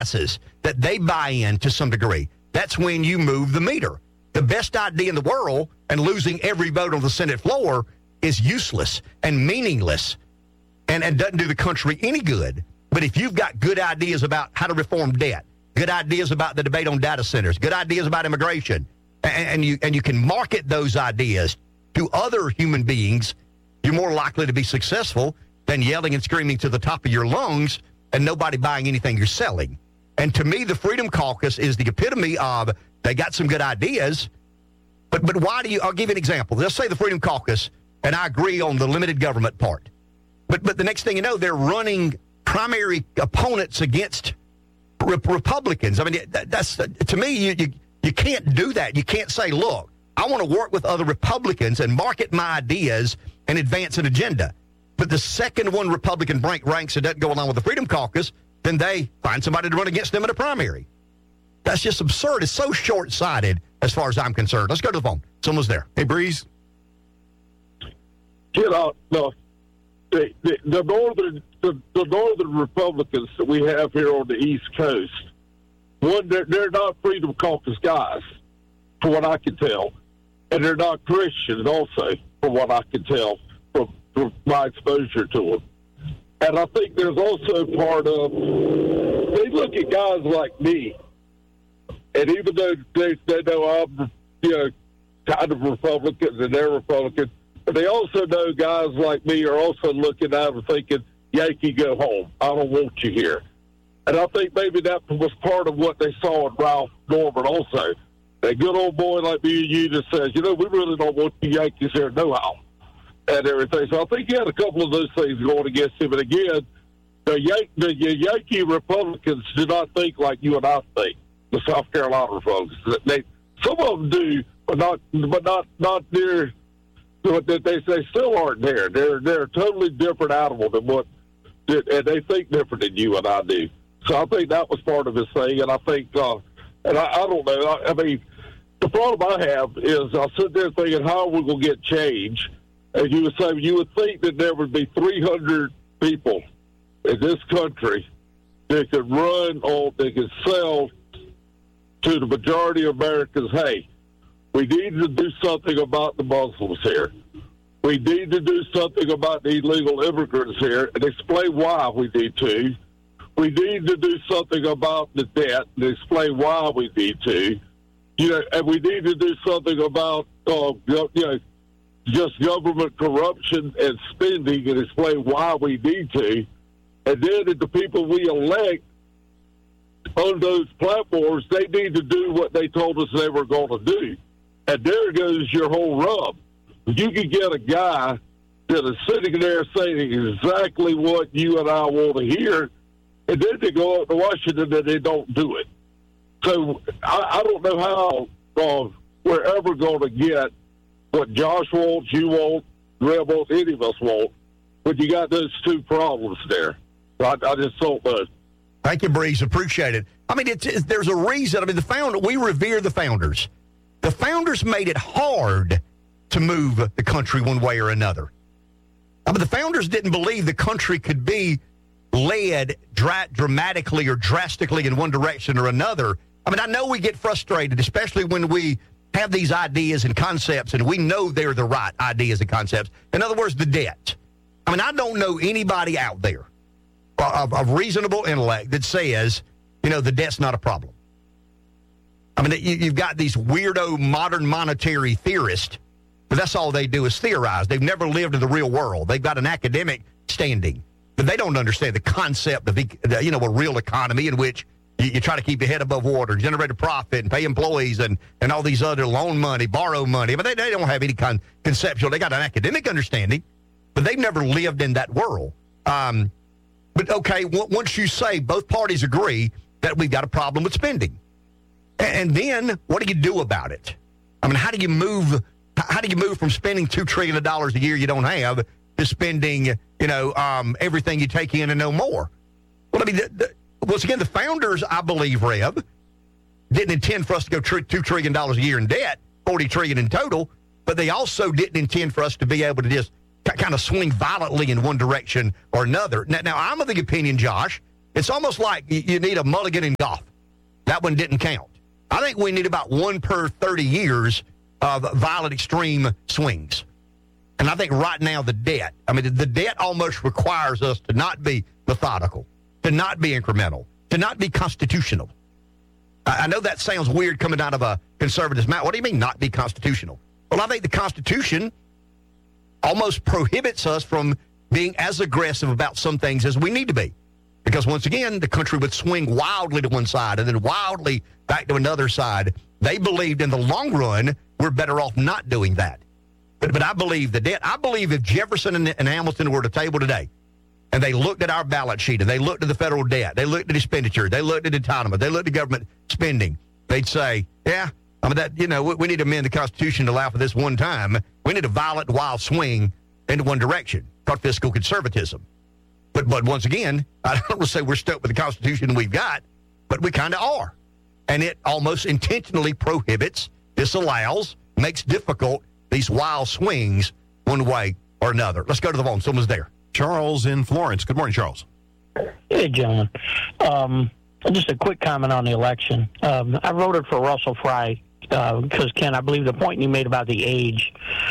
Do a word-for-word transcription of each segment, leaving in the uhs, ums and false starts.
masses that they buy in to some degree, that's when you move the meter. The best idea in the world and losing every vote on the Senate floor is useless and meaningless and, and doesn't do the country any good. But if you've got good ideas about how to reform debt, good ideas about the debate on data centers, good ideas about immigration, and, and you and you can market those ideas to other human beings, you're more likely to be successful than yelling and screaming to the top of your lungs and nobody buying anything you're selling. And to me, the Freedom Caucus is the epitome of they got some good ideas, but but why do you, I'll give you an example. Let's say the Freedom Caucus, and I agree on the limited government part, but but the next thing you know, they're running primary opponents against re- Republicans. I mean, that, that's to me, you, you you can't do that. You can't say, look, I want to work with other Republicans and market my ideas and advance an agenda. But the second one Republican rank ranks that doesn't go along with the Freedom Caucus, then they find somebody to run against them in a primary. That's just absurd. It's so short-sighted as far as I'm concerned. Let's go to the phone. Someone's there. Hey, Breeze. You know, the, the, the, the northern the, the northern Republicans that we have here on the East Coast, one, they're, they're not Freedom Caucus guys, from what I can tell. And they're not Christian also, from what I can tell from, from my exposure to them. And I think there's also part of, they look at guys like me, and even though they, they know I'm, you know, kind of Republican and they're Republican, but they also know guys like me are also looking at them thinking, Yankee, go home. I don't want you here. And I think maybe that was part of what they saw in Ralph Norman also. That good old boy like me and you that says, you know, we really don't want the Yankees here, no how, and everything. So I think he had a couple of those things going against him. And again, the, Yan- the Yankee Republicans do not think like you and I think, the South Carolina Republicans. They, some of them do, but not, but not, not near. But they, they still aren't there. They're they're a totally different animal than what, and they think different than you and I do. So I think that was part of his thing, and I think, uh, and I, I don't know. I, I mean, the problem I have is I sit there thinking, how are we going to get change? And you would say, you would think that there would be three hundred people in this country that could run on, that could sell to the majority of Americans, hey, we need to do something about the Muslims here. We need to do something about the illegal immigrants here and explain why we need to. We need to do something about the debt and explain why we need to. You know, and we need to do something about, uh, you know, just government corruption and spending and explain why we need to. And then if the people we elect on those platforms, they need to do what they told us they were going to do. And there goes your whole rub. You can get a guy that is sitting there saying exactly what you and I want to hear, and then they go up to Washington and they don't do it. So I, I don't know how uh, we're ever going to get what Josh wants, you want, Reb wants, any of us want, but you got those two problems there. I, I just don't know. Thank you, Breeze. Appreciate it. I mean, it's, it's, there's a reason. I mean, the founder, we revere the founders. The founders made it hard to move the country one way or another. I mean, the founders didn't believe the country could be led dra- dramatically or drastically in one direction or another. I mean, I know we get frustrated, especially when we have these ideas and concepts, and we know they're the right ideas and concepts. In other words, the debt. I mean, I don't know anybody out there of, of reasonable intellect that says, you know, the debt's not a problem. I mean, you, you've got these weirdo modern monetary theorists, but that's all they do is theorize. They've never lived in the real world. They've got an academic standing, but they don't understand the concept of, you know, a real economy in which you, you try to keep your head above water, generate a profit, and pay employees, and, and all these other loan money, borrow money. But they, they don't have any kind of conceptual. They got an academic understanding, but they've never lived in that world. Um, but, okay, w- once you say both parties agree that we've got a problem with spending, and then what do you do about it? I mean, how do you move? How do you move from spending two trillion dollars a year you don't have to spending, you know, um, everything you take in and no more? Well, I mean, the, the, once again, the founders, I believe, Rev, didn't intend for us to go tr- two trillion dollars a year in debt, forty trillion dollars in total, but they also didn't intend for us to be able to just kind of swing violently in one direction or another. Now, now I'm of the opinion, Josh, it's almost like you, you need a mulligan in golf. That one didn't count. I think we need about one per thirty years of violent extreme swings. And I think right now the debt, I mean, the debt almost requires us to not be methodical, to not be incremental, to not be constitutional. I, I know that sounds weird coming out of a conservative mouth. What do you mean not be constitutional? Well, I think the Constitution almost prohibits us from being as aggressive about some things as we need to be. Because once again, the country would swing wildly to one side and then wildly back to another side. They believed in the long run, we're better off not doing that. But but I believe the debt, I believe if Jefferson and, and Hamilton were at a table today and they looked at our balance sheet and they looked at the federal debt, they looked at expenditure, they looked at entitlement, they looked at government spending, they'd say, yeah, I mean, that, you know, we, we need to amend the Constitution to allow for this one time. We need a violent, wild swing into one direction, called fiscal conservatism. But but once again, I don't want to say we're stuck with the Constitution we've got, but we kind of are. And it almost intentionally prohibits, disallows, makes difficult these wild swings one way or another. Let's go to the phone. Someone's there. Charles in Florence. Good morning, Charles. Hey, gentlemen. Um, just a quick comment on the election. Um, I voted for Russell Fry because, uh, Ken, I believe the point you made about the age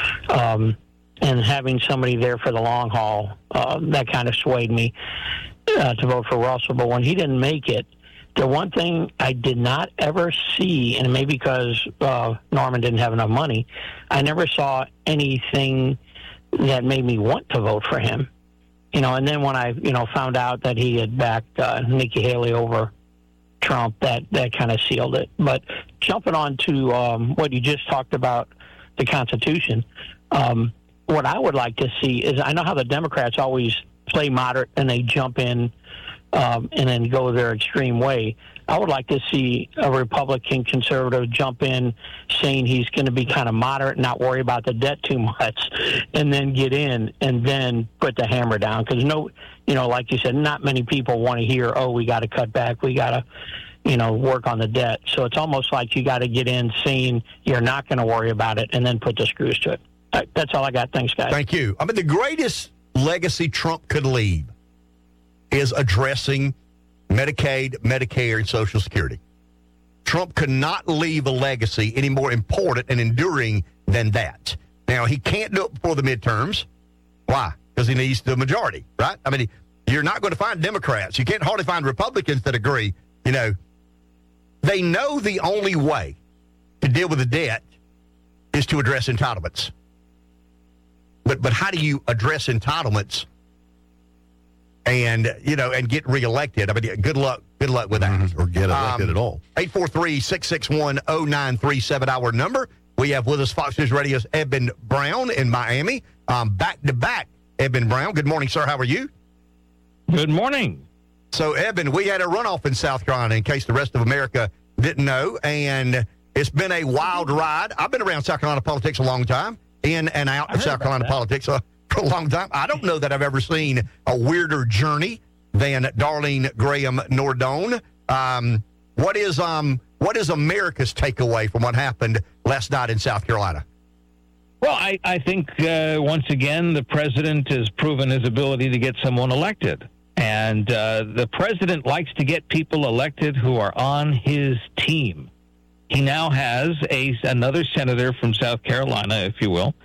um, and having somebody there for the long haul, uh, that kind of swayed me uh, to vote for Russell. But when he didn't make it, the one thing I did not ever see, and maybe because uh, Norman didn't have enough money, I never saw anything that made me want to vote for him. You know, and then when I, you know, found out that he had backed uh, Nikki Haley over Trump, that, that kind of sealed it. But jumping on to um, what you just talked about, the Constitution, um, what I would like to see is, I know how the Democrats always play moderate and they jump in Um, and then go their extreme way. I would like to see a Republican conservative jump in saying he's going to be kind of moderate, not worry about the debt too much, and then get in and then put the hammer down. Because, no, you know, like you said, not many people want to hear, oh, we got to cut back, we got to, you know, work on the debt. So it's almost like you got to get in saying you're not going to worry about it and then put the screws to it. All right, that's all I got. Thanks, guys. Thank you. I mean, the greatest legacy Trump could leave is addressing Medicaid, Medicare, and Social Security. Trump could not leave a legacy any more important and enduring than that. Now, he can't do it before the midterms. Why? Because he needs the majority, right? I mean, you're not going to find Democrats. You can't hardly find Republicans that agree. You know, they know the only way to deal with the debt is to address entitlements. But but how do you address entitlements and, you know, and get reelected? I mean, good luck. Good luck with that. Mm-hmm. Or get elected um, at all. eight four three, six six one, zero nine three seven, our number. We have with us Fox News Radio's Eben Brown in Miami. Um, back-to-back, Eben Brown. Good morning, sir. How are you? Good morning. So, Eben, we had a runoff in South Carolina, in case the rest of America didn't know, and it's been a wild ride. I've been around South Carolina politics a long time, in and out of South Carolina that. politics uh, for a long time. I don't know that I've ever seen a weirder journey than Darlene Graham Nordone. Um, what is um what is America's takeaway from what happened last night in South Carolina? Well, I, I think, uh, once again, the president has proven his ability to get someone elected. And uh, the president likes to get people elected who are on his team. He now has a another senator from South Carolina, if you will,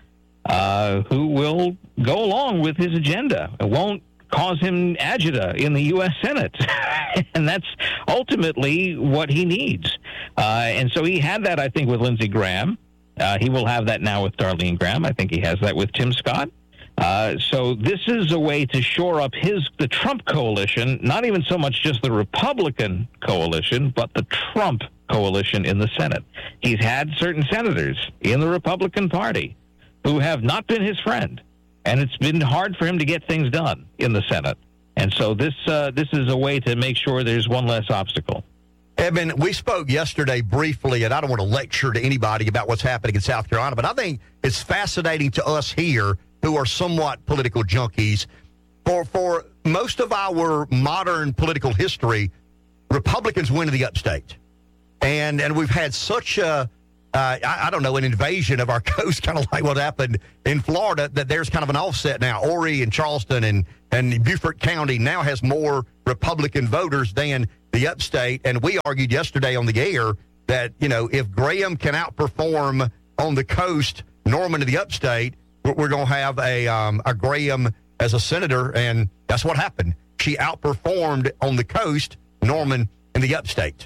uh, who will go along with his agenda. It won't cause him agita in the U S Senate. And that's ultimately what he needs. Uh, and so he had that, I think, with Lindsey Graham. Uh, he will have that now with Darlene Graham. I think he has that with Tim Scott. Uh, so this is a way to shore up his the Trump coalition, not even so much just the Republican coalition, but the Trump coalition in the Senate. He's had certain senators in the Republican Party who have not been his friend, and it's been hard for him to get things done in the Senate. And so this uh, this is a way to make sure there's one less obstacle. Eben, we spoke yesterday briefly, and I don't want to lecture to anybody about what's happening in South Carolina, but I think it's fascinating to us here who are somewhat political junkies. For for most of our modern political history, Republicans win in the upstate. And and we've had such a, uh, I, I don't know, an invasion of our coast, kind of like what happened in Florida, that there's kind of an offset now. Horry and Charleston and, and Beaufort County now has more Republican voters than the upstate. And we argued yesterday on the air that, you know, if Graham can outperform on the coast Norman to the upstate, we're, we're going to have a, um, a Graham as a senator. And that's what happened. She outperformed on the coast Norman in the upstate.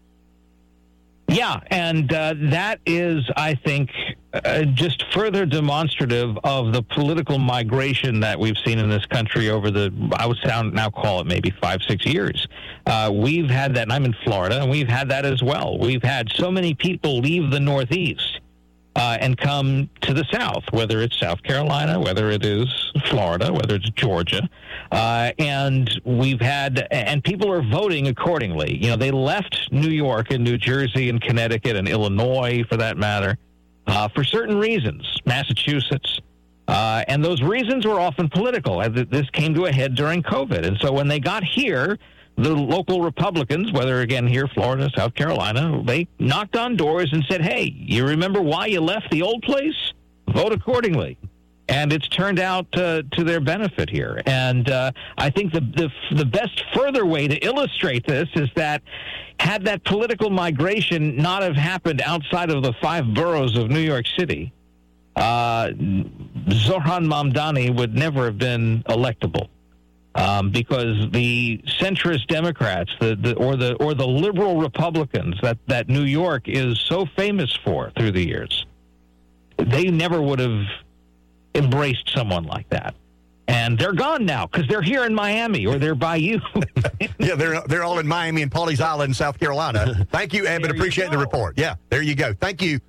Yeah, and uh, that is, I think, uh, just further demonstrative of the political migration that we've seen in this country over the, I would sound now call it maybe five, six years. Uh, we've had that, and I'm in Florida, and we've had that as well. We've had so many people leave the Northeast uh, and come to the South, whether it's South Carolina, whether it is Florida, whether it's Georgia. Uh, and we've had, and people are voting accordingly. You know, they left New York and New Jersey and Connecticut and Illinois, for that matter, uh, for certain reasons, Massachusetts. Uh, and those reasons were often political. This came to a head during COVID. And so when they got here, the local Republicans, whether, again, here, Florida, South Carolina, they knocked on doors and said, hey, you remember why you left the old place? Vote accordingly. And it's turned out uh, to their benefit here. And uh, I think the, the the best further way to illustrate this is that had that political migration not have happened outside of the five boroughs of New York City, uh, Zohran Mamdani would never have been electable. Um, because the centrist Democrats, the, the or the or the liberal Republicans that, that New York is so famous for through the years, they never would have embraced someone like that. And they're gone now because they're here in Miami or they're by you. Yeah, they're they're all in Miami and Pawleys Island, South Carolina. Thank you, Evan. Appreciate the report. Yeah, there you go. Thank you.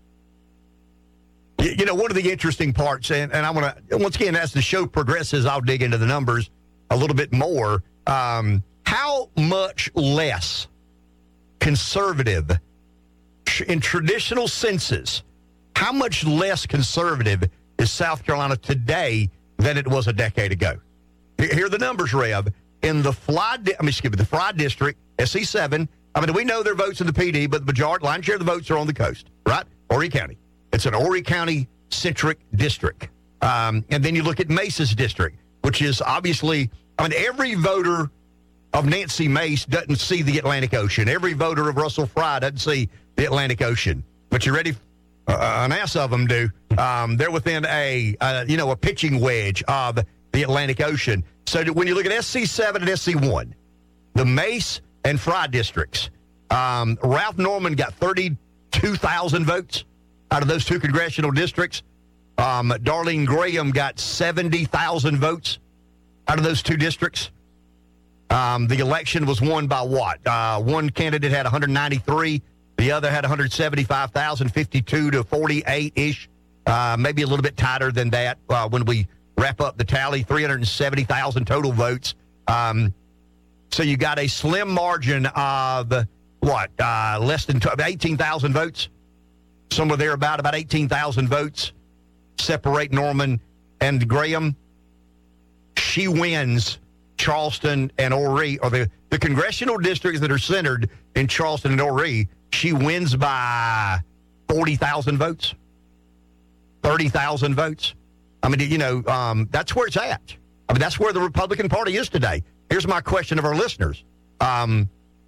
You, you know, one of the interesting parts, and, and I want to, once again, as the show progresses, I'll dig into the numbers a little bit more. Um, how much less conservative in traditional senses, how much less conservative is South Carolina today than it was a decade ago? Here are the numbers, Rev. In the Fly, I mean, excuse me, the Fry District, S C seven, I mean, we know there are votes in the P D, but the majority, lion's share of the votes are on the coast, right? Horry County. It's an Horry County-centric district. Um, and then you look at Mace's district, which is obviously, I mean, every voter of Nancy Mace doesn't see the Atlantic Ocean. Every voter of Russell Fry doesn't see the Atlantic Ocean. But you ready? Uh, an ass of them do. Um, they're within a, uh, you know, a pitching wedge of the Atlantic Ocean. So when you look at S C seven and S C one, the Mace and Fry districts, um, Ralph Norman got thirty-two thousand votes out of those two congressional districts. Um, Darlene Graham got seventy thousand votes out of those two districts. Um, the election was won by what? Uh, one candidate had one hundred ninety-three. The other had one hundred seventy-five thousand, fifty-two to forty-eight-ish. Uh, maybe a little bit tighter than that uh, when we wrap up the tally. three hundred seventy thousand total votes. Um, so you got a slim margin of, what, uh, less than eighteen thousand votes? Somewhere there about, about eighteen thousand votes separate Norman and Graham. She wins Charleston and Horry, or the, the congressional districts that are centered in Charleston and Horry. She wins by forty thousand votes, thirty thousand votes. I mean, you know, um, that's where it's at. I mean, that's where the Republican Party is today. Here's my question of our listeners. Um,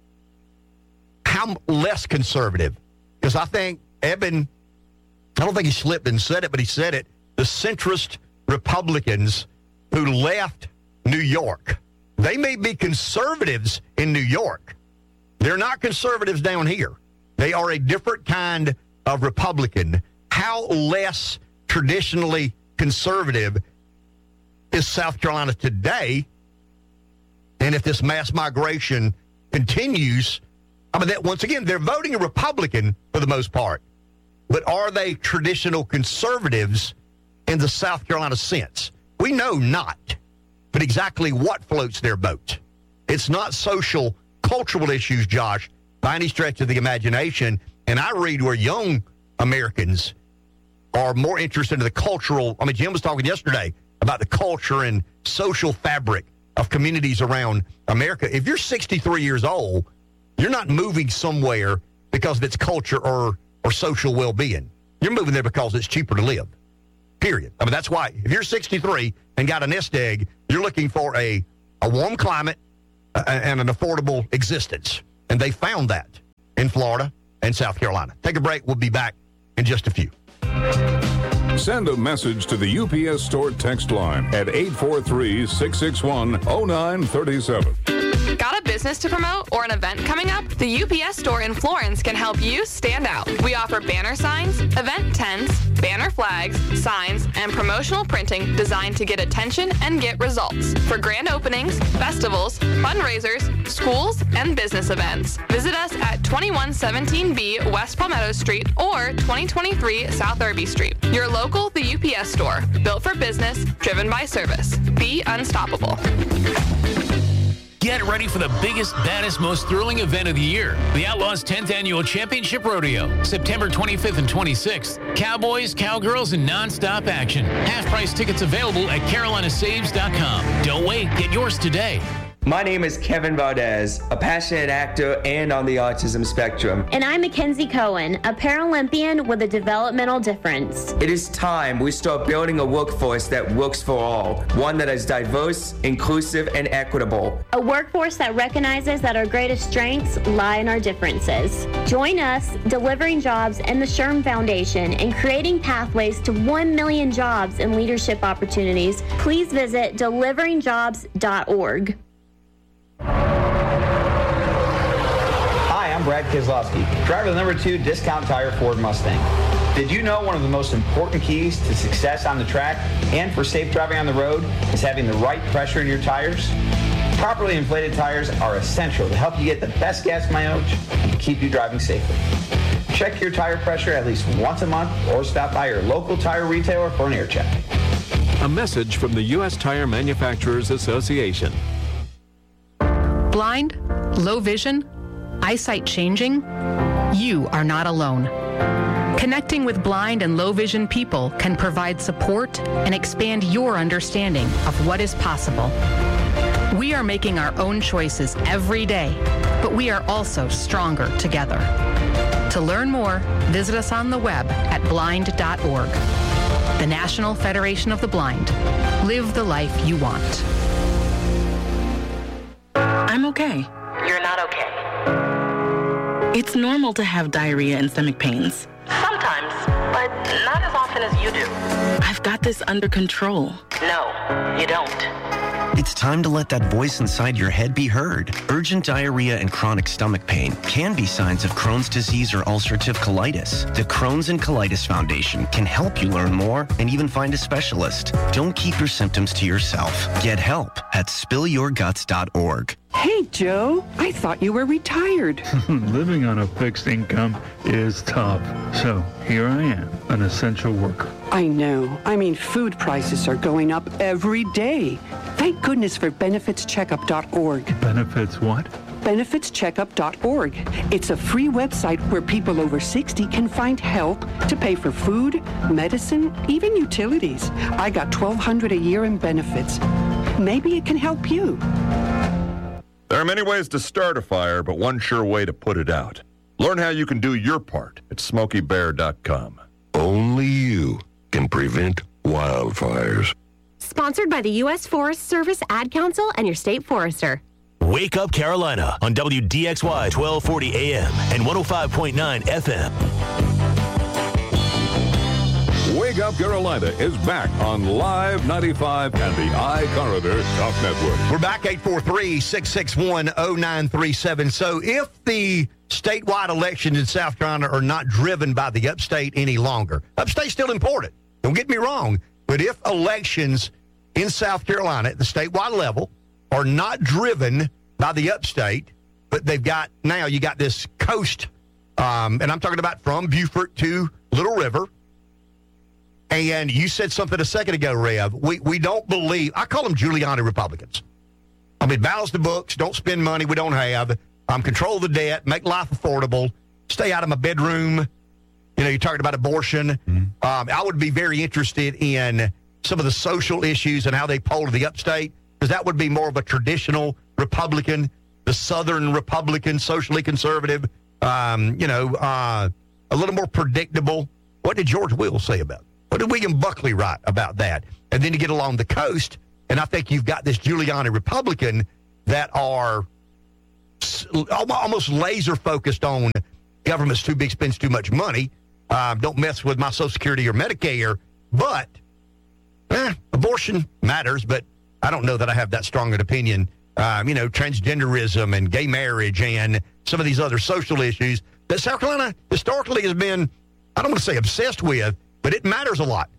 how less conservative? Because I think Eben, I don't think he slipped and said it, but he said it. The centrist Republicans who left New York, they may be conservatives in New York. They're not conservatives down here. They are a different kind of Republican. How less traditionally conservative is South Carolina today? And if this mass migration continues, I mean, that, once again, they're voting a Republican for the most part. But are they traditional conservatives in the South Carolina sense? We know not. But exactly what floats their boat? It's not social, cultural issues, Josh, by any stretch of the imagination. And I read where young Americans are more interested in the cultural. I mean, Jim was talking yesterday about the culture and social fabric of communities around America. If you're sixty-three years old, you're not moving somewhere because of its culture or, or social well-being. You're moving there because it's cheaper to live, period. I mean, that's why. If you're sixty-three and got a nest egg, you're looking for a, a warm climate, uh, and an affordable existence. And they found that in Florida and South Carolina. Take a break. We'll be back in just a few. Send a message to the U P S Store text line at eight four three, six six one, zero nine three seven. Got a business to promote or an event coming up? The U P S Store in Florence can help you stand out. We offer banner signs, event tents, banner flags, signs, and promotional printing designed to get attention and get results for grand openings, festivals, fundraisers, schools, and business events. Visit us at twenty-one seventeen B West Palmetto Street or twenty twenty-three South Irby Street. Your local, the U P S Store. Built for business, driven by service. Be unstoppable. Get ready for the biggest, baddest, most thrilling event of the year. The Outlaws tenth Annual Championship Rodeo. September twenty-fifth and twenty-sixth. Cowboys, cowgirls, and nonstop action. Half-price tickets available at carolina saves dot com. Don't wait. Get yours today. My name is Kevin Valdez, a passionate actor and on the autism spectrum. And I'm Mackenzie Cohen, a Paralympian with a developmental difference. It is time we start building a workforce that works for all, one that is diverse, inclusive, and equitable. A workforce that recognizes that our greatest strengths lie in our differences. Join us, Delivering Jobs and the Sherm Foundation, in creating pathways to one million jobs and leadership opportunities. Please visit delivering jobs dot org. Hi, I'm Brad Keselowski, driver of the number two Discount Tire Ford Mustang. Did you know one of the most important keys to success on the track and for safe driving on the road is having the right pressure in your tires? Properly inflated tires are essential to help you get the best gas mileage and keep you driving safely. Check your tire pressure at least once a month or stop by your local tire retailer for an air check. A message from the U S Tire Manufacturers Association. Blind, low vision, eyesight changing? You are not alone. Connecting with blind and low vision people can provide support and expand your understanding of what is possible. We are making our own choices every day, but we are also stronger together. To learn more, visit us on the web at blind dot org. The National Federation of the Blind. Live the life you want. I'm okay. You're not okay. It's normal to have diarrhea and stomach pains. Sometimes, but not as often as you do. I've got this under control. No, you don't. It's time to let that voice inside your head be heard. Urgent diarrhea and chronic stomach pain can be signs of Crohn's disease or ulcerative colitis. The Crohn's and Colitis Foundation can help you learn more and even find a specialist. Don't keep your symptoms to yourself. Get help at spill your guts dot org. Hey, Joe, I thought you were retired. Living on a fixed income is tough. So here I am, an essential worker. I know. I mean, food prices are going up every day. Thank goodness for benefits checkup dot org. Benefits what? benefits checkup dot org. It's a free website where people over sixty can find help to pay for food, medicine, even utilities. I got twelve hundred dollars a year in benefits. Maybe it can help you. There are many ways to start a fire, but one sure way to put it out. Learn how you can do your part at smoky bear dot com. Only you can prevent wildfires. Sponsored by the U S Forest Service Ad Council and your state forester. Wake Up Carolina on W D X Y twelve forty A M and one oh five point nine F M. Wake Up Carolina is back on Live ninety-five and the iCorridor Talk Network. We're back, eight four three, six six one, zero nine three seven. So if the statewide elections in South Carolina are not driven by the upstate any longer, upstate's still important. Don't get me wrong. But if elections in South Carolina at the statewide level are not driven by the upstate, but they've got, now you got this coast, um, and I'm talking about from Beaufort to Little River. And you said something a second ago, Rev. We we don't believe, I call them Giuliani Republicans. I mean, balance the books, don't spend money we don't have, um, control the debt, make life affordable, stay out of my bedroom. You know, you're talking about abortion. Mm-hmm. Um, I would be very interested in some of the social issues and how they poll to the upstate, because that would be more of a traditional Republican, the Southern Republican, socially conservative, um, you know, uh, a little more predictable. What did George Will say about it? What did William Buckley write about that? And then you get along the coast, and I think you've got this Giuliani Republican that are almost laser focused on government's too big, spends too much money. Uh, don't mess with my Social Security or Medicare. But eh, abortion matters, but I don't know that I have that strong an opinion. Um, you know, transgenderism and gay marriage and some of these other social issues that South Carolina historically has been, I don't want to say obsessed with, but it matters a lot.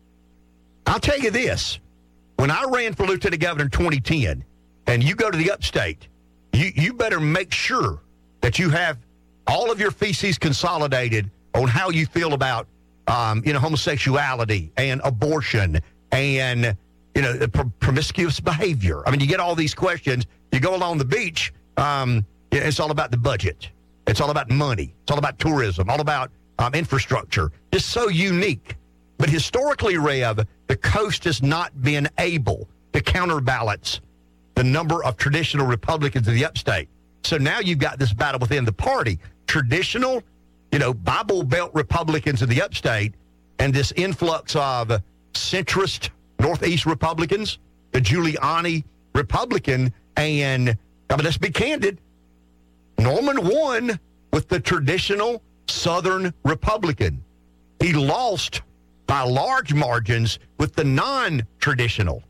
I'll tell you this. When I ran for lieutenant governor in twenty ten, and you go to the upstate, you, you better make sure that you have all of your feces consolidated on how you feel about, um, you know, homosexuality and abortion and, you know, pr- promiscuous behavior. I mean, you get all these questions. You go along the beach, um, it's all about the budget. It's all about money. It's all about tourism, all about um, infrastructure. It's so unique. But historically, Rev, the coast has not been able to counterbalance the number of traditional Republicans in the upstate. So now you've got this battle within the party. Traditional, you know, Bible Belt Republicans in the upstate and this influx of centrist Northeast Republicans, the Giuliani Republican, and, I mean, let's be candid, Norman won with the traditional Southern Republican. He lost by large margins with the non-traditional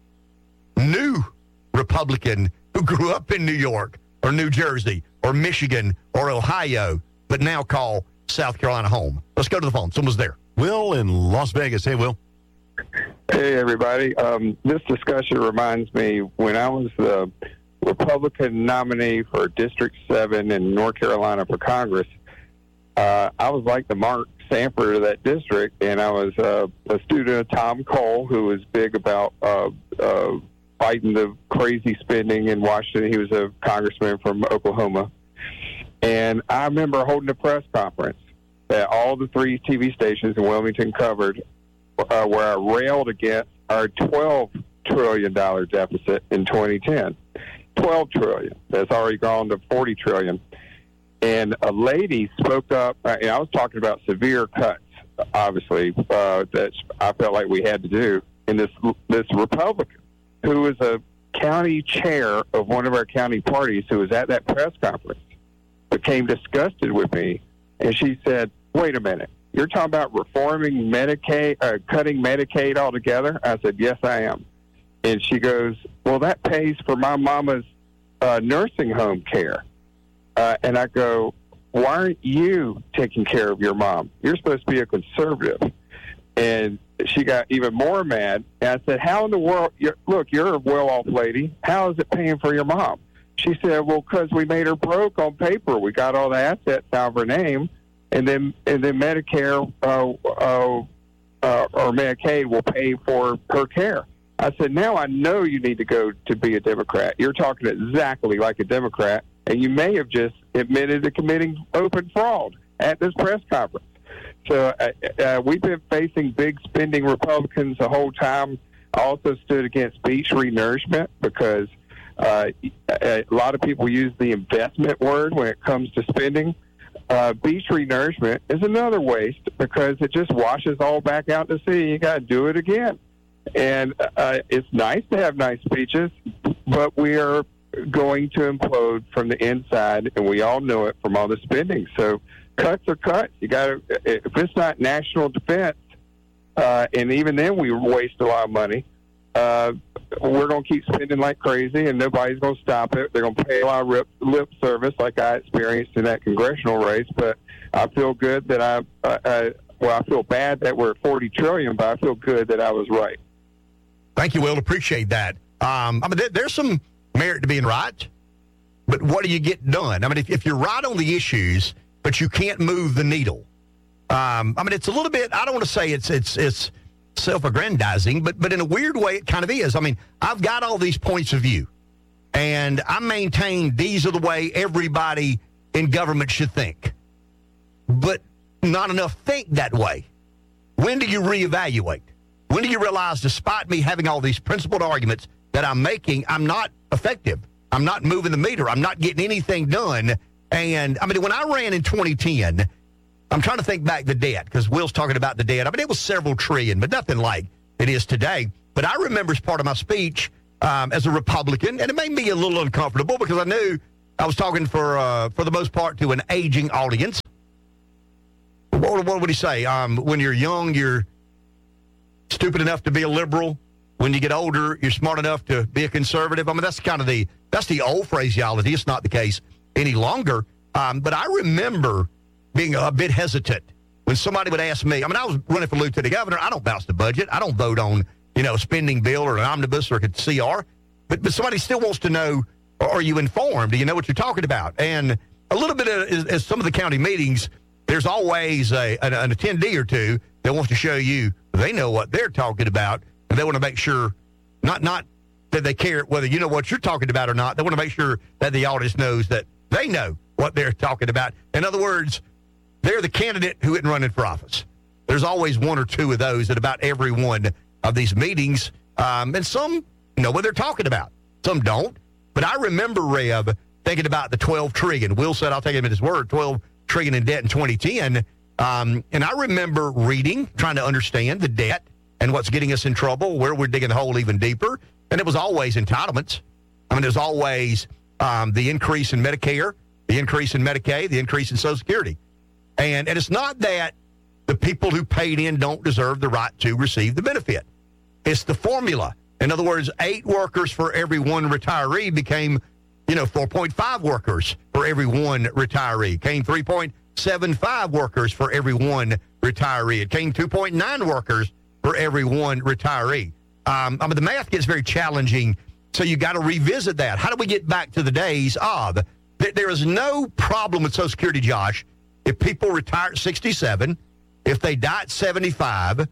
new Republican who grew up in New York or New Jersey or Michigan or Ohio, but now call South Carolina home. Let's go to the phone. Someone's there. Will in Las Vegas. Hey, Will. Hey, everybody. Um, this discussion reminds me when I was the Republican nominee for District seven in North Carolina for Congress, uh, I was like the Mark Sanford of that district, and I was uh, a student of Tom Cole, who was big about uh, uh, fighting the crazy spending in Washington. He was a congressman from Oklahoma. And I remember holding a press conference that all the three T V stations in Wilmington covered uh, where I railed against our twelve trillion dollars deficit in twenty ten. twelve trillion dollars. That's already gone to forty trillion dollars. And a lady spoke up, uh, and I was talking about severe cuts, obviously, uh, that I felt like we had to do. And this this Republican, who was a county chair of one of our county parties, who was at that press conference, became disgusted with me. And she said, wait a minute, you're talking about reforming Medicaid, uh, cutting Medicaid altogether? I said, yes, I am. And she goes, well, that pays for my mama's uh, nursing home care. Uh, and I go, why aren't you taking care of your mom? You're supposed to be a conservative. And she got even more mad. And I said, how in the world, you're, look, you're a well-off lady. How is it paying for your mom? She said, well, because we made her broke on paper. We got all the assets out of her name. And then and then Medicare uh, uh, uh, or Medicaid will pay for her care. I said, now I know you need to go to be a Democrat. You're talking exactly like a Democrat. And you may have just admitted to committing open fraud at this press conference. So uh, uh, we've been facing big spending Republicans the whole time. I also stood against beach renourishment because uh, a lot of people use the investment word when it comes to spending. Uh, beach renourishment is another waste because it just washes all back out to sea. You got to do it again. And uh, it's nice to have nice beaches, but we are going to implode from the inside, and we all know it from all the spending. So cuts are cuts. You got to, if it's not national defense, uh, and even then we waste a lot of money, uh, we're going to keep spending like crazy, and nobody's going to stop it. They're going to pay a lot of lip, lip service like I experienced in that congressional race, but I feel good that I, uh, I well, I feel bad that we're at forty trillion dollars, but I feel good that I was right. Thank you, Will. Appreciate that. Um, I mean, there, there's some merit to being right, but what do you get done? I mean, if, if you're right on the issues, but you can't move the needle, um, I mean, it's a little bit, I don't want to say it's it's it's self-aggrandizing, but but in a weird way, it kind of is. I mean, I've got all these points of view, and I maintain these are the way everybody in government should think, but not enough think that way. When do you reevaluate? When do you realize, despite me having all these principled arguments that I'm making, I'm not effective. I'm not moving the meter. I'm not getting anything done. And, I mean, when I ran in twenty ten, I'm trying to think back the debt, because Will's talking about the debt. I mean, it was several trillion, but nothing like it is today. But I remember as part of my speech um, as a Republican, and it made me a little uncomfortable because I knew I was talking for uh, for the most part to an aging audience. What, what would he say? Um, when you're young, you're stupid enough to be a liberal. When you get older, you're smart enough to be a conservative. I mean, that's kind of the that's the old phraseology. It's not the case any longer. Um, but I remember being a bit hesitant when somebody would ask me. I mean, I was running for lieutenant governor. I don't bounce the budget. I don't vote on, you know, a spending bill or an omnibus or a C R. But but somebody still wants to know, are you informed? Do you know what you're talking about? And a little bit of, as some of the county meetings, there's always a, an, an attendee or two that wants to show you they know what they're talking about, and they want to make sure, not not that they care whether you know what you're talking about or not. They want to make sure that the audience knows that they know what they're talking about. In other words, they're the candidate who isn't running for office. There's always one or two of those at about every one of these meetings, um, and some know what they're talking about. Some don't. But I remember, Rev, thinking about the twelve trillion. Will said, I'll take him at his word, twelve trillion in debt in twenty ten. Um, and I remember reading, trying to understand the debt and what's getting us in trouble, where we're digging the hole even deeper. And it was always entitlements. I mean, there's always um, the increase in Medicare, the increase in Medicaid, the increase in Social Security. And, and it's not that the people who paid in don't deserve the right to receive the benefit. It's the formula. In other words, eight workers for every one retiree became, you know, four point five workers for every one retiree. It came three point seven five workers for every one retiree. It came two point nine workers for every one retiree. Um, I mean, the math gets very challenging, so you got to revisit that. How do we get back to the days of? There is no problem with Social Security, Josh, if people retire at sixty-seven, if they die at seventy-five,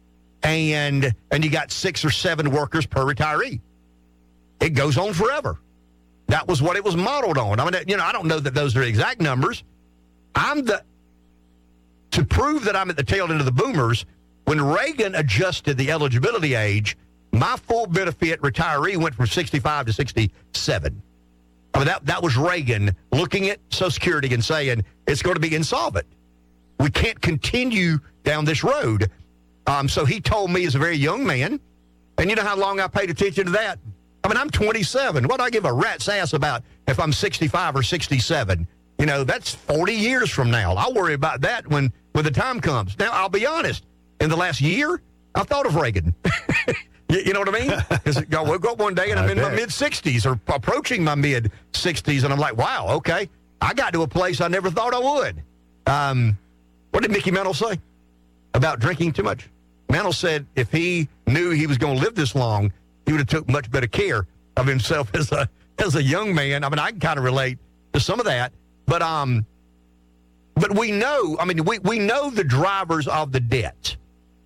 and and you got six or seven workers per retiree. It goes on forever. That was what it was modeled on. I mean, you know, I don't know that those are exact numbers. I'm the, to prove that I'm at the tail end of the boomers, when Reagan adjusted the eligibility age, my full benefit retiree went from sixty-five to sixty-seven. I mean, that, that was Reagan looking at Social Security and saying, it's going to be insolvent. We can't continue down this road. Um, so he told me as a very young man, and you know how long I paid attention to that? I mean, I'm twenty-seven. What do I give a rat's ass about if I'm sixty-five or sixty-seven? You know, that's forty years from now. I'll worry about that when, when the time comes. Now, I'll be honest. In the last year, I thought of Reagan. you, you know what I mean? Because I woke up one day and I'm I in bet. my mid-sixties or approaching my mid-sixties, and I'm like, wow, okay, I got to a place I never thought I would. Um, what did Mickey Mantle say about drinking too much? Mantle said if he knew he was going to live this long, he would have took much better care of himself as a as a young man. I mean, I can kind of relate to some of that, but um, but we know. I mean, we we know the drivers of the debt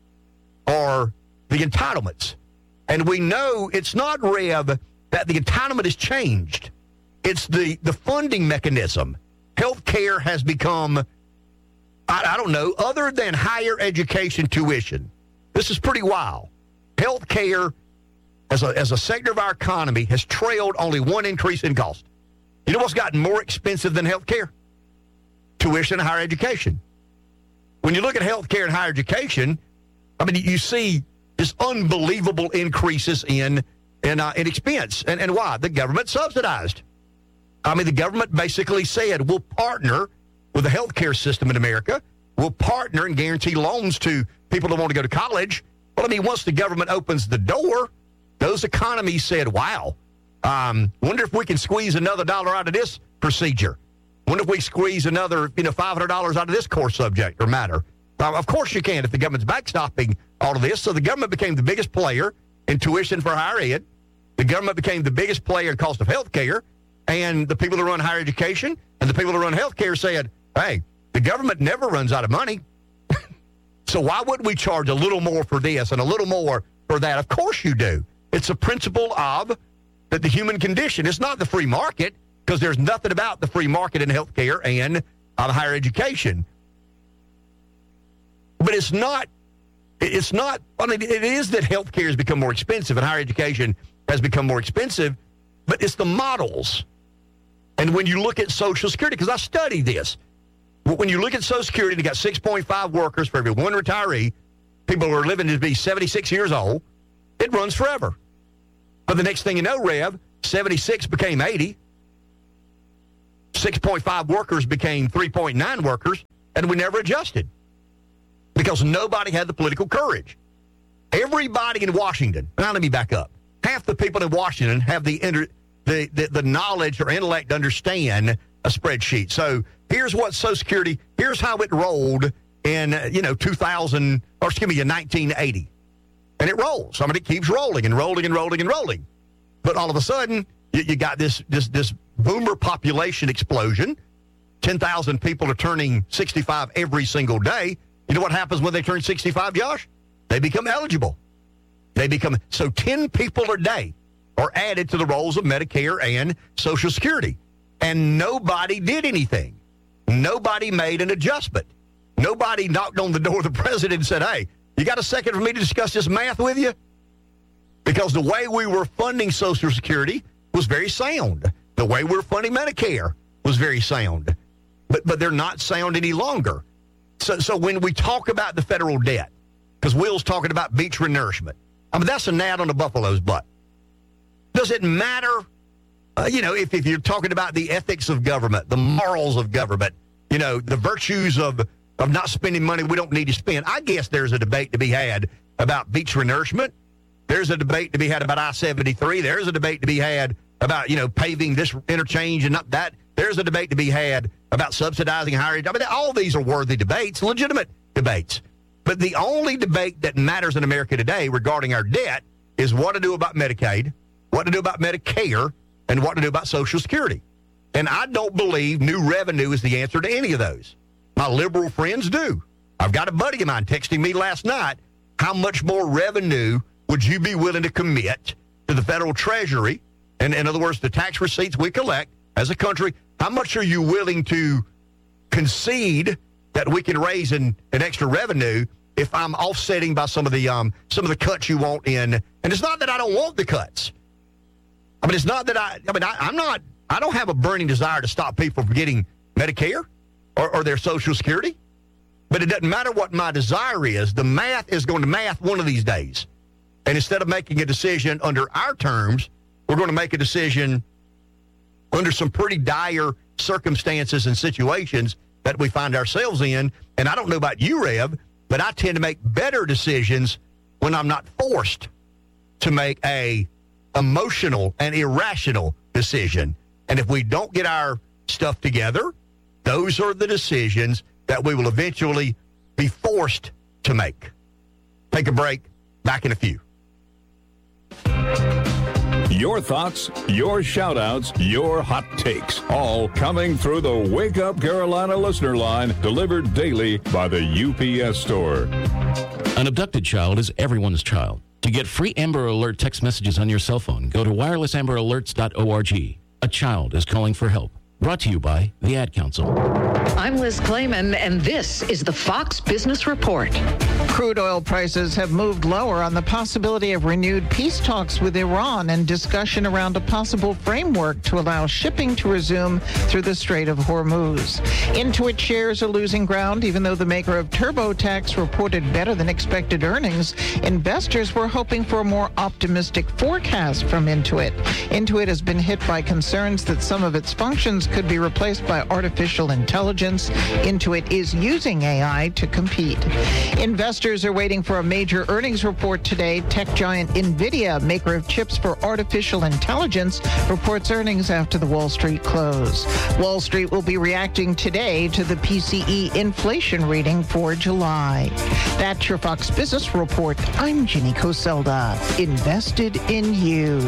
are the entitlements, and we know it's not, Rev, that the entitlement has changed. It's the the funding mechanism. Health care has become, I, I don't know, other than higher education tuition. This is pretty wild. Health care as a, as a sector of our economy has trailed only one increase in cost. You know what's gotten more expensive than health care? Tuition and higher education. When you look at health care and higher education, I mean, you see just unbelievable increases in in, uh, in expense. And, and why? The government subsidized. I mean, the government basically said, we'll partner with the health care system in America. We'll partner and guarantee loans to people that want to go to college. Well, I mean, once the government opens the door, those economies said, wow, um, wonder if we can squeeze another dollar out of this procedure. Wonder if we squeeze another, you know, five hundred dollars out of this core subject or matter. Now, of course you can if the government's backstopping all of this. So the government became the biggest player in tuition for higher ed. The government became the biggest player in cost of health care. And the people that run higher education and the people that run health care said, hey, the government never runs out of money. So why wouldn't we charge a little more for this and a little more for that? Of course you do. It's a principle of that the human condition. It's not the free market, because there's nothing about the free market in health care and uh, higher education. But it's not, it's not, I mean, it is that health care has become more expensive and higher education has become more expensive, but it's the models. And when you look at Social Security, because I studied this, when you look at Social Security, they got six point five workers for every one retiree, people who are living to be seventy-six years old, it runs forever. But the next thing you know, Rev, seventy-six became eighty. six point five workers became three point nine workers, and we never adjusted because nobody had the political courage. Everybody in Washington, now let me back up. Half the people in Washington have the, inter, the, the, the knowledge or intellect to understand a spreadsheet. So here's what Social Security, here's how it rolled in, you know, two thousand, or excuse me, in nineteen eighty. And it rolls. I mean, it keeps rolling and rolling and rolling and rolling. But all of a sudden, you, you got this, this, this boomer population explosion. ten thousand people are turning sixty-five every single day. You know what happens when they turn sixty-five, Josh? They become eligible. They become, so ten people a day are added to the rolls of Medicare and Social Security. And nobody did anything. Nobody made an adjustment. Nobody knocked on the door of the president and said, hey, you got a second for me to discuss this math with you? Because the way we were funding Social Security was very sound. The way we were funding Medicare was very sound. But but they're not sound any longer. So so when we talk about the federal debt, because Will's talking about beach renourishment, I mean, that's a gnat on a buffalo's butt. Does it matter, uh, you know, if, if you're talking about the ethics of government, the morals of government, you know, the virtues of, of not spending money we don't need to spend? I guess there's a debate to be had about beach renourishment. There's a debate to be had about I seventy-three. There's a debate to be had about, you know, paving this interchange and not that. There's a debate to be had about subsidizing higher. I mean, all these are worthy debates, legitimate debates. But the only debate that matters in America today regarding our debt is what to do about Medicaid, what to do about Medicare, and what to do about Social Security. And I don't believe new revenue is the answer to any of those. My liberal friends do. I've got a buddy of mine texting me last night, how much more revenue would you be willing to commit to the federal treasury? And in other words, the tax receipts we collect as a country, how much are you willing to concede that we can raise in, in extra revenue if I'm offsetting by some of the um, some of the cuts you want in? And it's not that I don't want the cuts. I mean, it's not that I, I mean, I, I'm not, I don't have a burning desire to stop people from getting Medicare or, or their Social Security. But it doesn't matter what my desire is. The math is going to math one of these days. And instead of making a decision under our terms, we're going to make a decision under some pretty dire circumstances and situations that we find ourselves in. And I don't know about you, Rev, but I tend to make better decisions when I'm not forced to make a emotional and irrational decision. And if we don't get our stuff together, those are the decisions that we will eventually be forced to make. Take a break. Back in a few. Your thoughts, your shout-outs, your hot takes, all coming through the Wake Up Carolina listener line, delivered daily by the U P S store. An abducted child is everyone's child. To get free Amber Alert text messages on your cell phone, go to wireless amber alerts dot org. A child is calling for help. Brought to you by the Ad Council. I'm Liz Clayman, and this is the Fox Business Report. Crude oil prices have moved lower on the possibility of renewed peace talks with Iran and discussion around a possible framework to allow shipping to resume through the Strait of Hormuz. Intuit shares are losing ground, even though the maker of TurboTax reported better than expected earnings. Investors were hoping for a more optimistic forecast from Intuit. Intuit has been hit by concerns that some of its functions could be replaced by artificial intelligence. Intuit is using A I to compete. Investors are waiting for a major earnings report today. Tech giant NVIDIA, maker of chips for artificial intelligence, reports earnings after the Wall Street close. Wall Street will be reacting today to the P C E inflation reading for July. That's your Fox Business Report. I'm Ginny Coselda. Invested in you.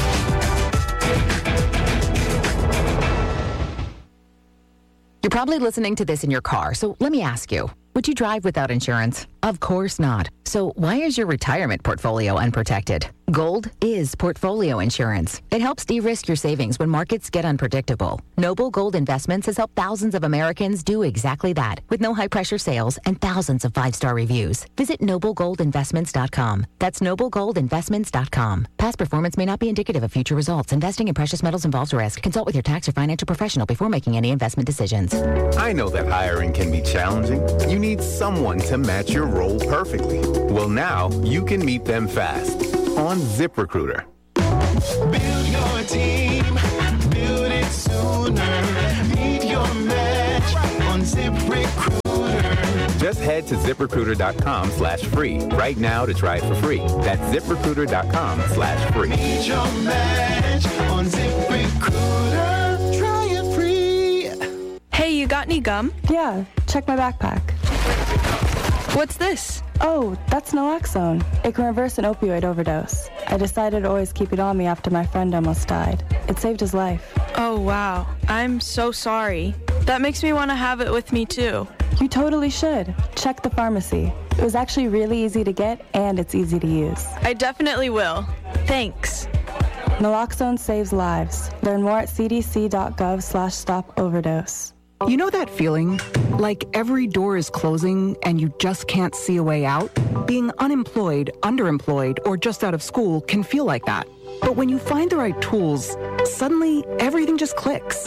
You're probably listening to this in your car, so let me ask you, would you drive without insurance? Of course not. So why is your retirement portfolio unprotected? Gold is portfolio insurance. It helps de-risk your savings when markets get unpredictable. Noble Gold Investments has helped thousands of Americans do exactly that, with no high-pressure sales and thousands of five-star reviews. Visit noble gold investments dot com. That's noble gold investments dot com. Past performance may not be indicative of future results. Investing in precious metals involves risk. Consult with your tax or financial professional before making any investment decisions. I know that hiring can be challenging. You need someone to match your role perfectly. Well, now you can meet them fast on ZipRecruiter. Build your team, build it sooner. Meet your match on ZipRecruiter. Just head to ZipRecruiter.com slash free right now to try it for free. That's ZipRecruiter.com slash free. Meet your match on ZipRecruiter. Try it free. Hey, you got any gum? Yeah, check my backpack. What's this? Oh, that's naloxone. It can reverse an opioid overdose. I decided to always keep it on me after my friend almost died. It saved his life. Oh, wow. I'm so sorry. That makes me want to have it with me, too. You totally should. Check the pharmacy. It was actually really easy to get, and it's easy to use. I definitely will. Thanks. Naloxone saves lives. Learn more at cdc.gov slash stop overdose. You know that feeling? Like every door is closing and you just can't see a way out? Being unemployed, underemployed, or just out of school can feel like that. But when you find the right tools, suddenly everything just clicks.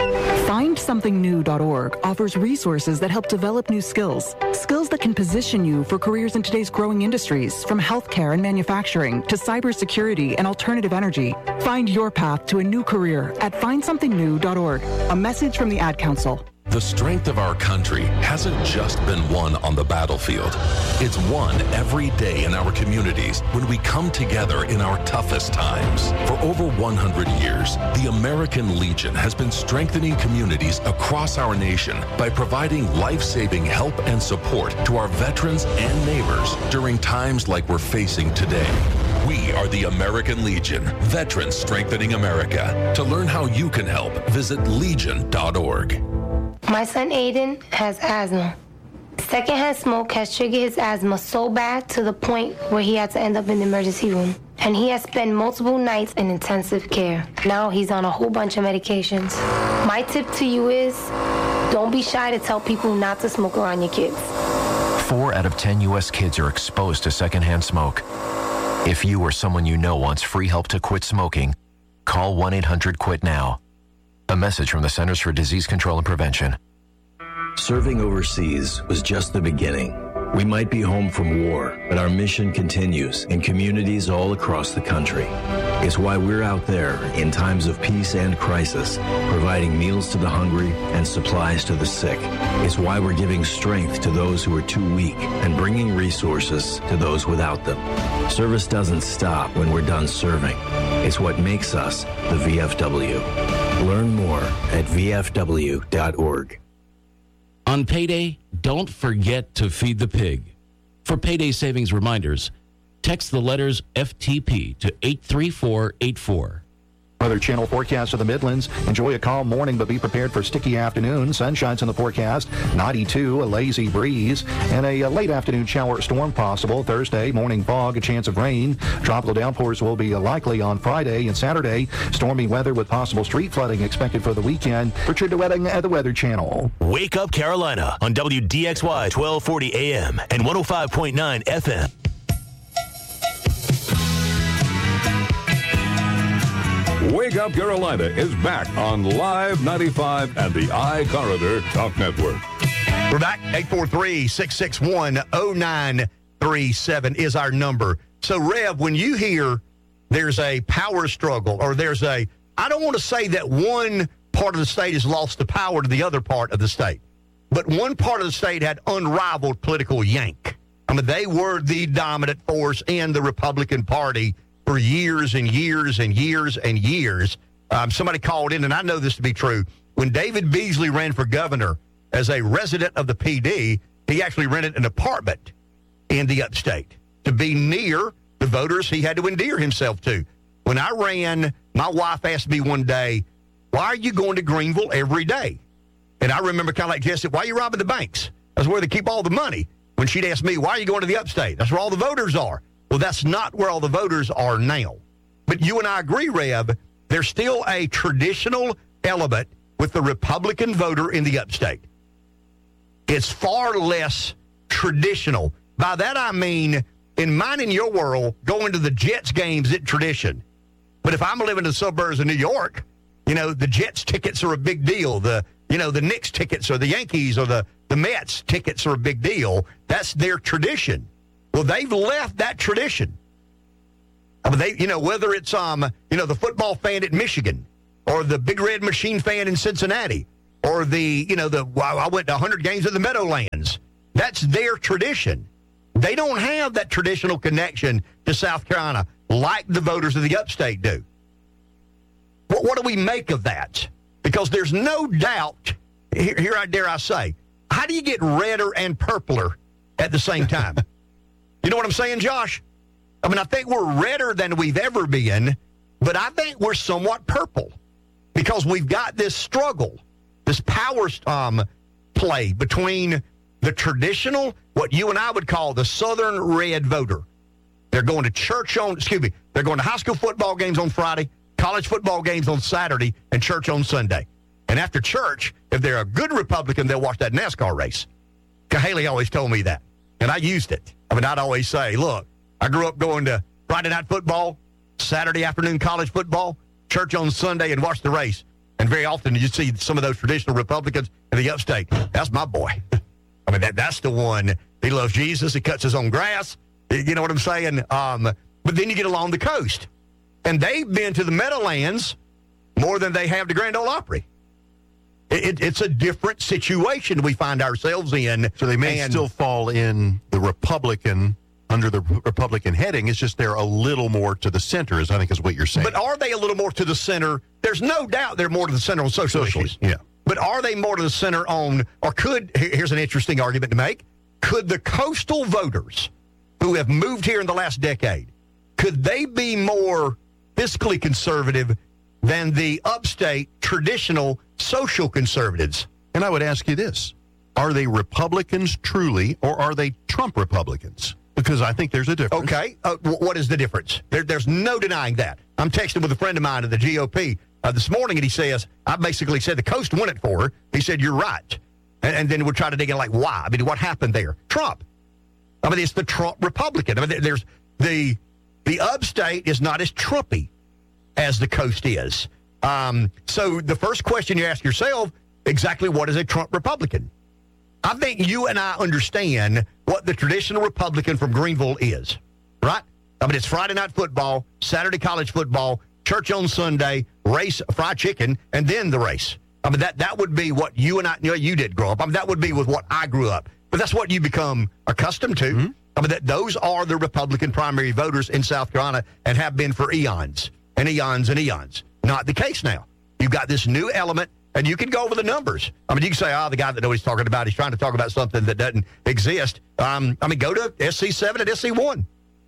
find something new dot org offers resources that help develop new skills. Skills that can position you for careers in today's growing industries, from healthcare and manufacturing to cybersecurity and alternative energy. Find your path to a new career at find something new dot org. A message from the Ad Council. The strength of our country hasn't just been won on the battlefield. It's won every day in our communities when we come together in our toughest times. For over one hundred years, the American Legion has been strengthening communities across our nation by providing life-saving help and support to our veterans and neighbors during times like we're facing today. We are the American Legion, Veterans Strengthening America. To learn how you can help, visit legion dot org. My son Aiden has asthma. Secondhand smoke has triggered his asthma so bad to the point where he had to end up in the emergency room. And he has spent multiple nights in intensive care. Now he's on a whole bunch of medications. My tip to you is, don't be shy to tell people not to smoke around your kids. Four out of ten U S kids are exposed to secondhand smoke. If you or someone you know wants free help to quit smoking, call one eight hundred quit now. A message from the Centers for Disease Control and Prevention. Serving overseas was just the beginning. We might be home from war, but our mission continues in communities all across the country. It's why we're out there in times of peace and crisis, providing meals to the hungry and supplies to the sick. It's why we're giving strength to those who are too weak and bringing resources to those without them. Service doesn't stop when we're done serving. It's what makes us the V F W. Learn more at v f w dot org. On payday, don't forget to feed the pig. For payday savings reminders, text the letters F T P to eight three four eight four. Weather Channel forecast of the Midlands. Enjoy a calm morning, but be prepared for sticky afternoon. Sunshine's in the forecast. ninety-two, a lazy breeze, and a, a late afternoon shower storm possible. Thursday, morning fog, a chance of rain. Tropical downpours will be likely on Friday and Saturday. Stormy weather with possible street flooding expected for the weekend. Richard DeWetting at the Weather Channel. Wake Up Carolina on W D X Y twelve forty A M and one oh five point nine F M. Wake Up Carolina is back on Live ninety-five and the iCorridor Talk Network. We're back. eight four three, six six one, oh nine three seven is our number. So, Rev, when you hear there's a power struggle or there's a, I don't want to say that one part of the state has lost the power to the other part of the state, but one part of the state had unrivaled political yank. I mean, they were the dominant force in the Republican Party for years and years and years and years. Um, somebody called in, and I know this to be true. When David Beasley ran for governor as a resident of the P D, he actually rented an apartment in the upstate to be near the voters he had to endear himself to. When I ran, my wife asked me one day, why are you going to Greenville every day? And I remember kind of like Jesse, why are you robbing the banks? That's where they keep all the money. When she'd ask me, why are you going to the upstate? That's where all the voters are. Well, that's not where all the voters are now. But you and I agree, Rev, there's still a traditional element with the Republican voter in the upstate. It's far less traditional. By that I mean, in mine and your world, going to the Jets games is tradition. But if I'm living in the suburbs of New York, you know, the Jets tickets are a big deal. The, you know, the Knicks tickets or the Yankees or the, the Mets tickets are a big deal. That's their tradition. Well, they've left that tradition. I mean, they, you know, whether it's um, you know, the football fan at Michigan, or the Big Red Machine fan in Cincinnati, or the, you know, the I went to one hundred games at the Meadowlands. That's their tradition. They don't have that traditional connection to South Carolina like the voters of the upstate do. What, what do we make of that? Because there's no doubt, here, here I dare I say, how do you get redder and purpler at the same time? You know what I'm saying, Josh? I mean, I think we're redder than we've ever been, but I think we're somewhat purple because we've got this struggle, this power um, play between the traditional, what you and I would call the Southern red voter. They're going to church on, excuse me, they're going to high school football games on Friday, college football games on Saturday, and church on Sunday. And after church, if they're a good Republican, they'll watch that NASCAR race. Haley always told me that, and I used it. I mean, I'd always say, look, I grew up going to Friday night football, Saturday afternoon college football, church on Sunday, and watch the race. And very often you see some of those traditional Republicans in the upstate. That's my boy. I mean, that that's the one. He loves Jesus. He cuts his own grass. You know what I'm saying? Um, but then you get along the coast. And they've been to the Meadowlands more than they have to Grand Ole Opry. It, it, it's a different situation we find ourselves in. So they may and, still fall in the Republican, under the Republican heading. It's just they're a little more to the center, is I think is what you're saying. But are they a little more to the center? There's no doubt they're more to the center on social Socially, issues. yeah. But are they more to the center on, or could, here's an interesting argument to make, could the coastal voters who have moved here in the last decade, could they be more fiscally conservative than the upstate traditional social conservatives? And I would ask you this. Are they Republicans truly, or are they Trump Republicans? Because I think there's a difference. Okay. Uh, w- what is the difference? There, there's no denying that. I'm texting with a friend of mine at the G O P uh, this morning, and he says, I basically said the coast won it for her. He said, you're right. And, and then we're trying to dig in, like, why? I mean, what happened there? Trump. I mean, it's the Trump Republican. I mean, there's the the upstate is not as Trumpy as the coast is. Um, so the first question you ask yourself, exactly what is a Trump Republican? I think you and I understand what the traditional Republican from Greenville is, right? I mean, it's Friday night football, Saturday college football, church on Sunday, race, fried chicken, and then the race. I mean, that, that would be what you and I, you know, you did grow up. I mean, that would be with what I grew up. But that's what you become accustomed to. Mm-hmm. I mean, that those are the Republican primary voters in South Carolina and have been for eons and eons and eons. Not the case now. You've got this new element, and you can go over the numbers. I mean, you can say, oh, the guy that knows what he's talking about, he's trying to talk about something that doesn't exist. Um, I mean, go to S C seven and S C one.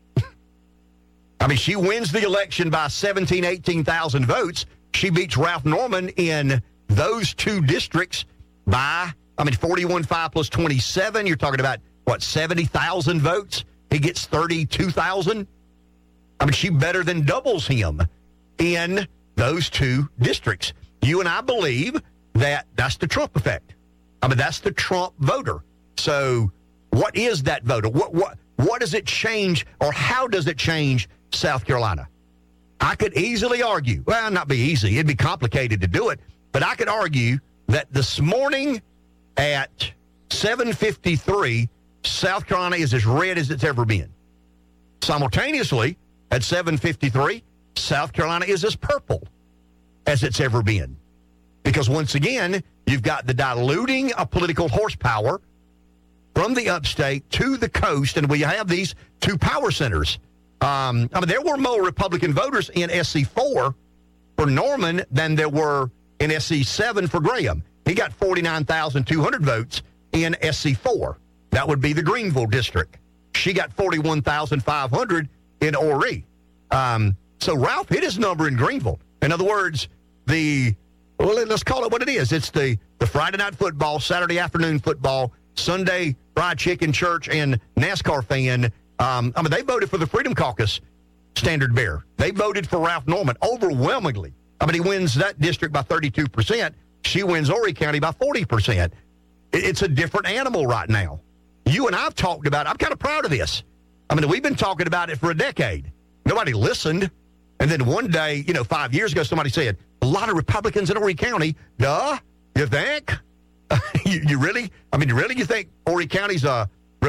I mean, she wins the election by seventeen, eighteen thousand votes. She beats Ralph Norman in those two districts by, I mean, forty-one five plus twenty-seven. You're talking about, what, seventy thousand votes? He gets thirty-two thousand. I mean, she better than doubles him in those two districts. You and I believe that that's the Trump effect. I mean, that's the Trump voter. So what is that voter? What what what does it change, or how does it change South Carolina? I could easily argue, well, not be easy, it'd be complicated to do it, but I could argue that this morning at seven fifty-three, South Carolina is as red as it's ever been. Simultaneously, at seven fifty-three, South Carolina is as purple as it's ever been. Because once again, you've got the diluting of political horsepower from the upstate to the coast, and we have these two power centers. Um, I mean, there were more Republican voters in S C four for Norman than there were in S C seven for Graham. He got forty-nine thousand two hundred votes in S C four. That would be the Greenville district. She got forty-one thousand five hundred in Horry. Um, so Ralph hit his number in Greenville. In other words, the, well, let's call it what it is. It's the, the Friday night football, Saturday afternoon football, Sunday fried chicken church and NASCAR fan. Um, I mean, they voted for the Freedom Caucus standard bearer. They voted for Ralph Norman overwhelmingly. I mean, he wins that district by thirty-two percent. She wins Horry County by forty percent. It, it's a different animal right now. You and I have talked about it. I'm kind of proud of this. I mean, we've been talking about it for a decade. Nobody listened. And then one day, you know, five years ago, somebody said, a lot of Republicans in Horry County. Duh? You think? you, you really? I mean, really? You think Horry County's a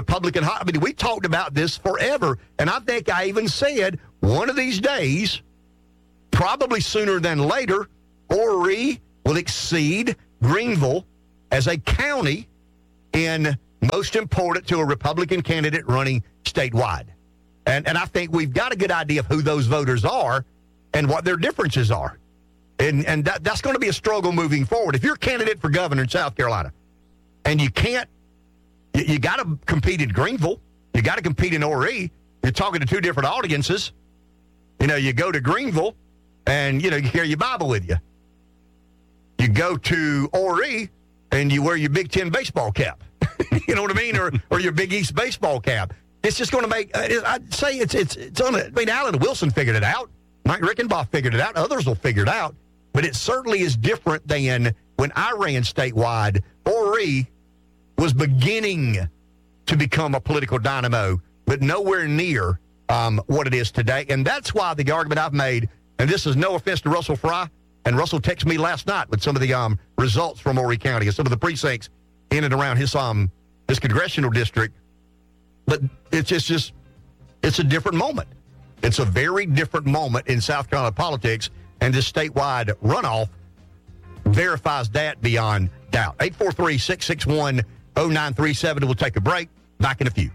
Republican hot. I mean, we talked about this forever, and I think I even said one of these days, probably sooner than later, Horry will exceed Greenville as a county in most important to a Republican candidate running statewide. And and I think we've got a good idea of who those voters are and what their differences are. And and that, that's going to be a struggle moving forward. If you're a candidate for governor in South Carolina and you can't, you, you got to compete in Greenville, you got to compete in Horry, you're talking to two different audiences. You know, you go to Greenville and, you know, you carry your Bible with you. You go to Horry and you wear your Big Ten baseball cap. You know what I mean? Or or your Big East baseball cap. It's just going to make, uh, I'd say it's, it's, it's on it. I mean, Alan Wilson figured it out. Mike Rickenbach figured it out. Others will figure it out. But it certainly is different than when I ran statewide. Horry was beginning to become a political dynamo, but nowhere near um, what it is today. And that's why the argument I've made, and this is no offense to Russell Fry, and Russell texted me last night with some of the um, results from Horry County and some of the precincts in and around his um his congressional district. But it's just, just it's a different moment. It's a very different moment in South Carolina politics, and this statewide runoff verifies that beyond doubt. eight four three, six six one, oh nine three seven. We'll take a break. Back in a few.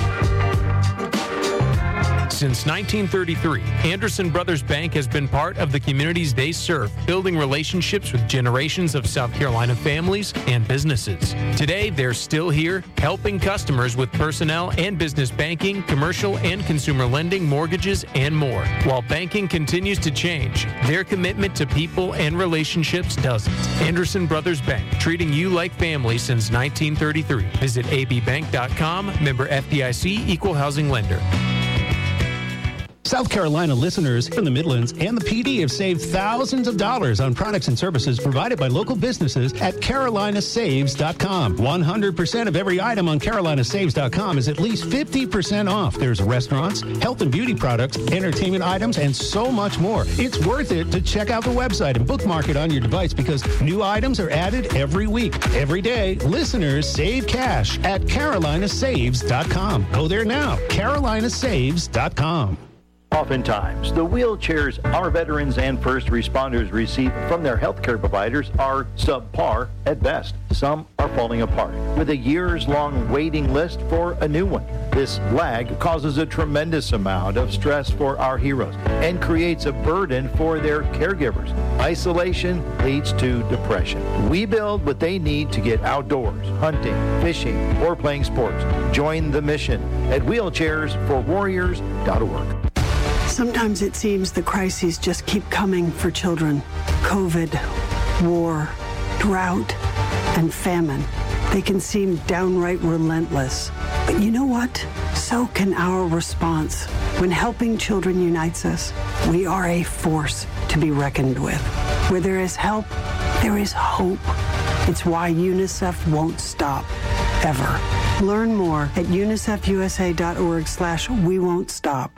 Since nineteen thirty-three, Anderson Brothers Bank has been part of the communities they serve, building relationships with generations of South Carolina families and businesses. Today, they're still here, helping customers with personnel and business banking, commercial and consumer lending, mortgages, and more. While banking continues to change, their commitment to people and relationships doesn't. Anderson Brothers Bank, treating you like family since nineteen thirty-three. Visit a b bank dot com, member F D I C, equal housing lender. South Carolina listeners from the Midlands and the P D have saved thousands of dollars on products and services provided by local businesses at carolina saves dot com. one hundred percent of every item on carolina saves dot com is at least fifty percent off. There's restaurants, health and beauty products, entertainment items, and so much more. It's worth it to check out the website and bookmark it on your device because new items are added every week. Every day, listeners save cash at carolina saves dot com. Go there now, carolina saves dot com. Oftentimes, the wheelchairs our veterans and first responders receive from their healthcare providers are subpar at best. Some are falling apart, with a years-long waiting list for a new one. This lag causes a tremendous amount of stress for our heroes and creates a burden for their caregivers. Isolation leads to depression. We build what they need to get outdoors, hunting, fishing, or playing sports. Join the mission at wheelchairs for warriors dot org. Sometimes it seems the crises just keep coming for children. COVID, war, drought, and famine. They can seem downright relentless. But you know what? So can our response. When helping children unites us, we are a force to be reckoned with. Where there is help, there is hope. It's why UNICEF won't stop, ever. Learn more at unicef u s a dot org slash we won't stop.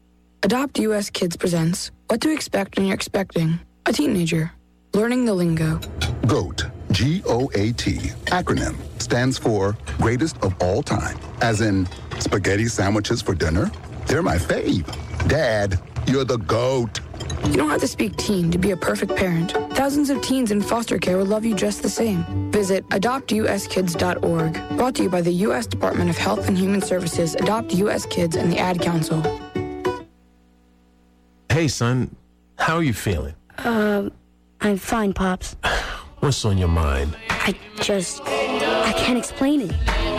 Adopt U S Kids presents What to Expect When You're Expecting a Teenager. Learning the lingo. GOAT, G O A T, acronym, stands for Greatest of All Time. As in, spaghetti sandwiches for dinner? They're my fave. Dad, you're the GOAT. You don't have to speak teen to be a perfect parent. Thousands of teens in foster care will love you just the same. Visit adopt u s kids dot org. Brought to you by the U S Department of Health and Human Services, Adopt U S Kids, and the Ad Council. Hey, son, how are you feeling? Um, I'm fine, Pops. What's on your mind? I just, I can't explain it.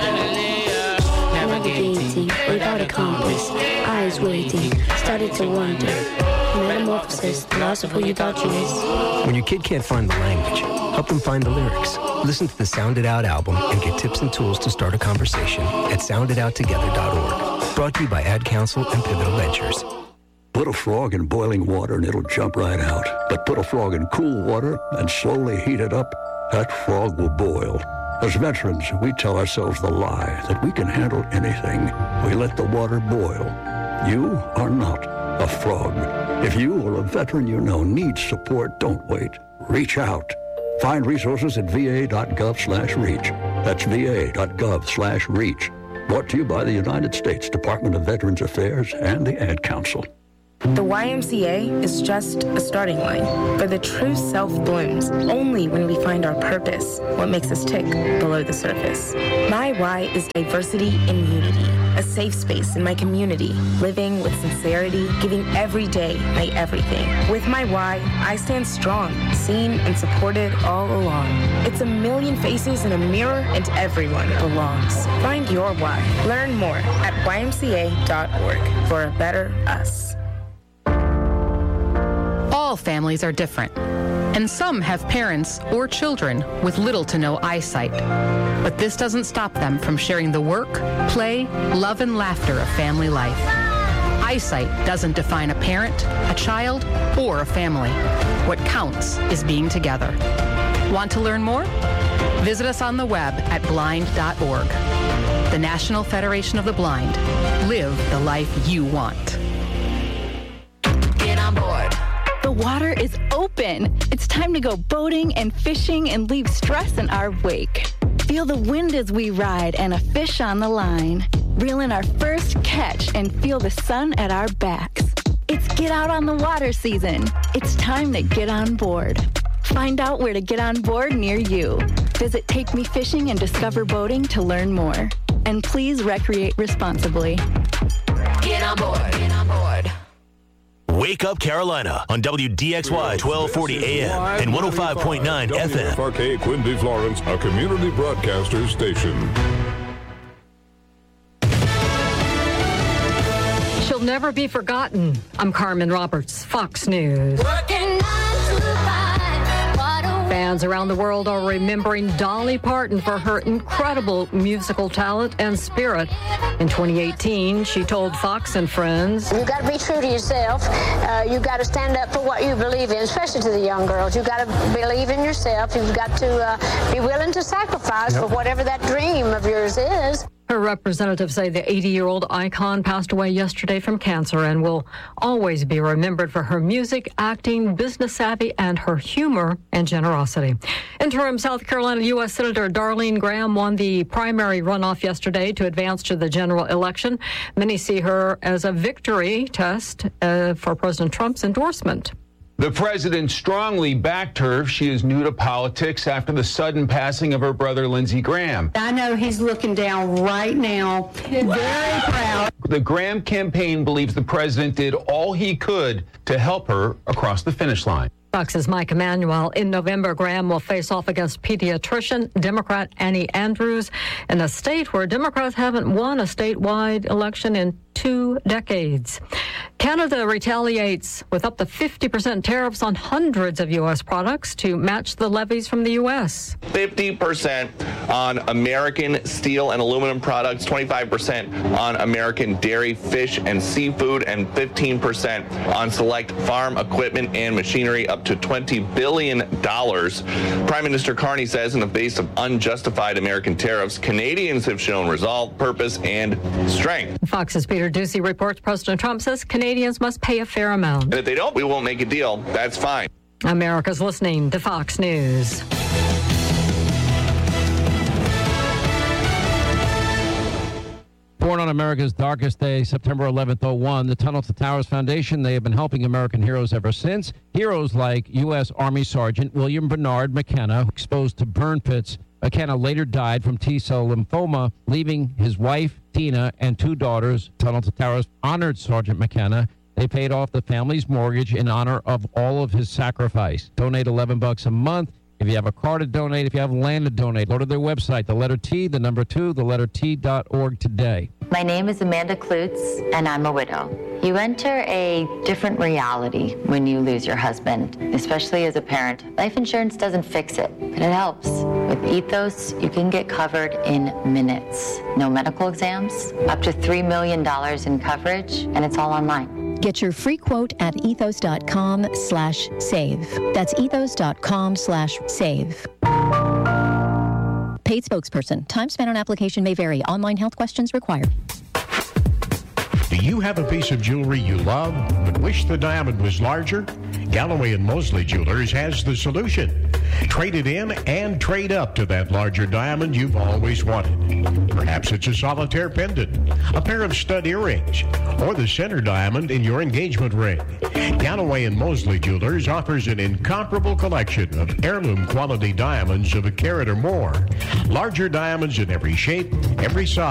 Navigating without a compass, eyes waiting, started to wonder. Metamorphosis, the loss of who you thought you was. When your kid can't find the language, help them find the lyrics. Listen to the Sound It Out album and get tips and tools to start a conversation at sound it out together dot org. Brought to you by Ad Council and Pivotal Ventures. Put a frog in boiling water and it'll jump right out. But put a frog in cool water and slowly heat it up, that frog will boil. As veterans, we tell ourselves the lie that we can handle anything. We let the water boil. You are not a frog. If you or a veteran you know needs support, don't wait. Reach out. Find resources at v a dot gov slash reach. That's v a dot gov slash reach. Brought to you by the United States Department of Veterans Affairs and the Ad Council. The Y M C A is just a starting line, for the true self blooms only when we find our purpose, what makes us tick below the surface. My Y is diversity and unity, a safe space in my community, living with sincerity, giving every day my everything. With my Y, I stand strong, seen and supported all along. It's a million faces in a mirror and everyone belongs. Find your Y. Learn more at Y M C A dot org for a better us. All families are different, and some have parents or children with little to no eyesight. But this doesn't stop them from sharing the work, play, love, and laughter of family life. Eyesight doesn't define a parent, a child, or a family. What counts is being together. Want to learn more? Visit us on the web at blind dot org. The National Federation of the Blind. Live the life you want. Get on board. The water is open. It's time to go boating and fishing and leave stress in our wake. Feel the wind as we ride and a fish on the line. Reel in our first catch and feel the sun at our backs. It's get out on the water season. It's time to get on board. Find out where to get on board near you. Visit Take Me Fishing and Discover Boating to learn more. And please recreate responsibly. Get on board. Get on board. Wake Up Carolina on W D X Y twelve forty A M and one oh five point nine F M. W F R K Quincy Florence, a community broadcaster station. She'll never be forgotten. I'm Carmen Roberts, Fox News. Fans around the world are remembering Dolly Parton for her incredible musical talent and spirit. In twenty eighteen, she told Fox and Friends, "You got to be true to yourself. Uh, you got to stand up for what you believe in, especially to the young girls. You got to believe in yourself. You've got to uh, be willing to sacrifice yep. for whatever that dream of yours is." Her representatives say the eighty-year-old icon passed away yesterday from cancer and will always be remembered for her music, acting, business savvy, and her humor and generosity. Interim South Carolina U S Senator Darlene Graham won the primary runoff yesterday to advance to the general election. Many see her as a victory test uh, for President Trump's endorsement. The president strongly backed her. She is new to politics after the sudden passing of her brother, Lindsey Graham. I know he's looking down right now, very proud. The Graham campaign believes the president did all he could to help her across the finish line. Fox's Mike Emanuel. In November, Graham will face off against pediatrician Democrat Annie Andrews in a state where Democrats haven't won a statewide election in two decades. Canada retaliates with up to fifty percent tariffs on hundreds of U S products to match the levies from the U S. fifty percent on American steel and aluminum products, twenty-five percent on American dairy, fish, and seafood, and fifteen percent on select farm equipment and machinery, up to twenty billion dollars. Prime Minister Carney says in the face of unjustified American tariffs, Canadians have shown resolve, purpose, and strength. Fox's Peter Ducey reports President Trump says Canadians must pay a fair amount. And if they don't, we won't make a deal. That's fine. America's listening to Fox News. Born on America's darkest day, September eleventh, oh one, the Tunnel to Towers Foundation, they have been helping American heroes ever since. Heroes like U S. Army Sergeant William Bernard McKenna, exposed to burn pits. McKenna later died from T-cell lymphoma, leaving his wife, Tina, and two daughters. Tunnel to Towers honored Sergeant McKenna. They paid off the family's mortgage in honor of all of his sacrifice. Donate eleven bucks a month. If you have a car to donate, if you have land to donate, go to their website, the letter T, the number two, the letter T dot org today. My name is Amanda Klutz, and I'm a widow. You enter a different reality when you lose your husband, especially as a parent. Life insurance doesn't fix it, but it helps. With Ethos, you can get covered in minutes. No medical exams, up to three million dollars in coverage, and it's all online. Get your free quote at ethos.com slash save. That's ethos.com slash save. Paid spokesperson. Time spent on application may vary. Online health questions required. Do you have a piece of jewelry you love but wish the diamond was larger? Galloway and Mosley Jewelers has the solution. Trade it in and trade up to that larger diamond you've always wanted. Perhaps it's a solitaire pendant, a pair of stud earrings, or the center diamond in your engagement ring. Galloway and Mosley Jewelers offers an incomparable collection of heirloom quality diamonds of a carat or more. Larger diamonds in every shape, every size.